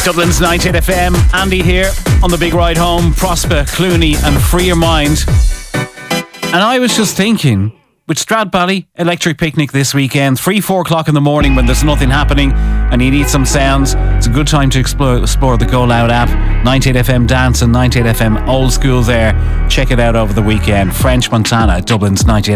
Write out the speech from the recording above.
Dublin's 98 FM. Andy here on the big ride home. Prosper, Clooney and Free Your Mind. And I was just thinking, with Stradbally Electric Picnic this weekend, 3-4 o'clock in the morning when there's nothing happening and you need some sounds, it's a good time to explore the Go Loud app. 98FM Dance and 98FM Old School there. Check it out over the weekend. French Montana, Dublin's 98